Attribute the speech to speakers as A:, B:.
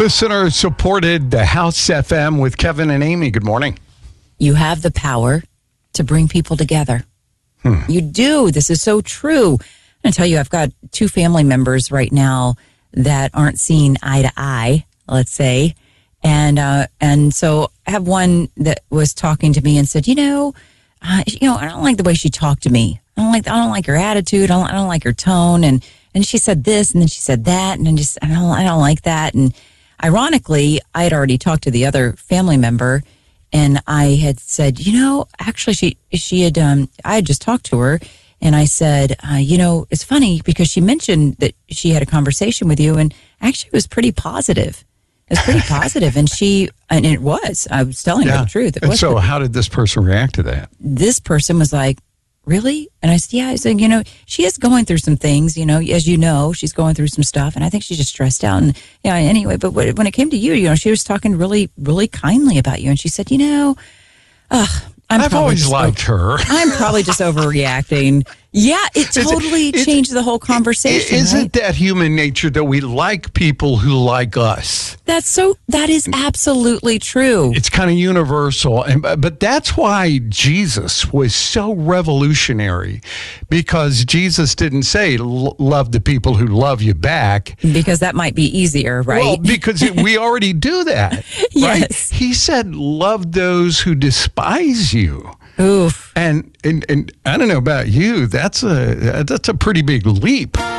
A: Listener supported the House FM with Kevin and Amy. Good morning.
B: You have the power to bring people together. You do. This is so true. I'm going to tell you, I've got two family members right now that aren't seeing eye to eye, let's say. And so I have one that was talking to me and said, I don't like the way she talked to me. I don't like her attitude. I don't like her tone. And she said this, and then she said that, and I don't like that. And ironically, I had already talked to the other family member, and I had said, actually, she had, I had just talked to her, and I said, it's funny because she mentioned that she had a conversation with you, and actually it was pretty positive. It was pretty positive, and it was. I was telling her the truth.
A: And so how did this person react to that?
B: This person was like, really? And I said, yeah. I said, she is going through some things, as you know, she's going through some stuff, and I think she's just stressed out. And anyway, but when it came to you, she was talking really, really kindly about you. And she said,
A: I've always liked her.
B: I'm probably just overreacting. Yeah, it totally changed the whole conversation.
A: Isn't that human nature that we like people who like us?
B: That is absolutely true.
A: It's kind of universal. But that's why Jesus was so revolutionary, because Jesus didn't say, love the people who love you back.
B: Because that might be easier, right?
A: Well, because we already do that.
B: Yes.
A: Right? He said, love those who despise you.
B: Oof.
A: And I don't know about you, that's a pretty big leap.